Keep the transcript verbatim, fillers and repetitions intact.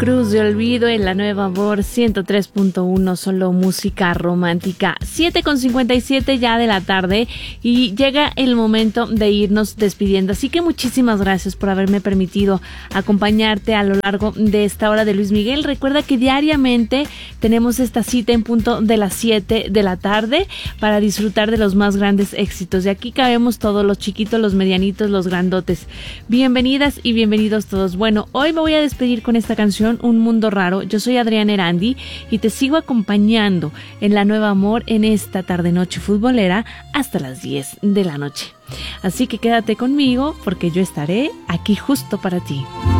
Cruz de Olvido en La Nueva Amor ciento tres punto uno, solo música romántica. siete con cincuenta y siete ya de la tarde y llega el momento de irnos despidiendo. Así que muchísimas gracias por haberme permitido acompañarte a lo largo de esta hora de Luis Miguel. Recuerda que diariamente tenemos esta cita en punto de las siete de la tarde para disfrutar de los más grandes éxitos. De aquí cabemos todos, los chiquitos, los medianitos, los grandotes. Bienvenidas y bienvenidos todos. Bueno, hoy me voy a despedir con esta canción, Un Mundo Raro. Yo soy Adriana Erandi y te sigo acompañando en La Nueva Amor en esta tarde noche futbolera hasta las diez de la noche. Así que quédate conmigo porque yo estaré aquí justo para ti.